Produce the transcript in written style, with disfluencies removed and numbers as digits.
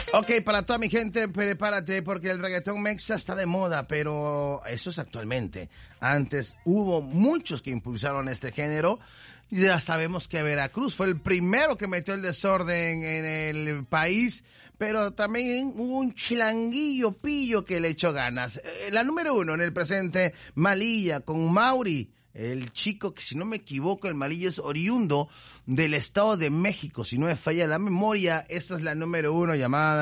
Ok, para toda mi gente, prepárate porque el reggaetón mexa está de moda, pero eso es actualmente. Antes hubo muchos que impulsaron este género. Ya sabemos que Veracruz fue el primero que metió el desorden en el país, pero también hubo un chilanguillo pillo que le echó ganas. La número 1 en el presente, Malilla, con Mauri. El chico que, si no me equivoco, el Malilla es oriundo del Estado de México. Si no me falla la memoria, esta es la número 1 llamada